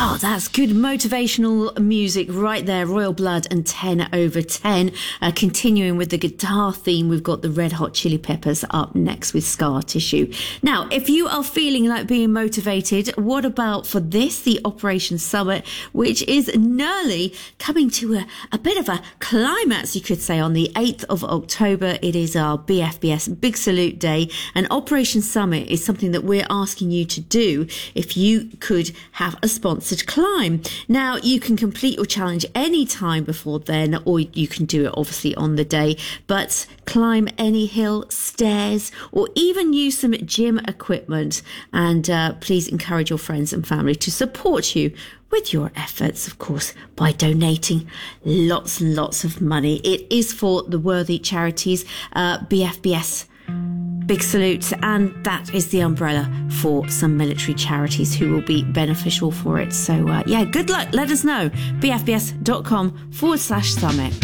Oh, that's good motivational music right there. Royal Blood and 10 over 10. Continuing with the guitar theme, we've got the Red Hot Chili Peppers up next with Scar Tissue. Now, if you are feeling like being motivated, what about for this, the Operation Summit, which is nearly coming to a bit of a climax, you could say, on the 8th of October. It is our BFBS Big Salute Day, and Operation Summit is something that we're asking you to do if you could have a sponsored climb. Now, you can complete your challenge any time before then, or you can do it obviously on the day, but climb any hill, stairs, or even use some gym equipment. And please encourage your friends and family to support you with your efforts, of course, by donating lots and lots of money. It is for the worthy charities, BFBS Big Salute, and that is the umbrella for some military charities who will be beneficial for it. So, good luck. Let us know. bfbs.com/summit.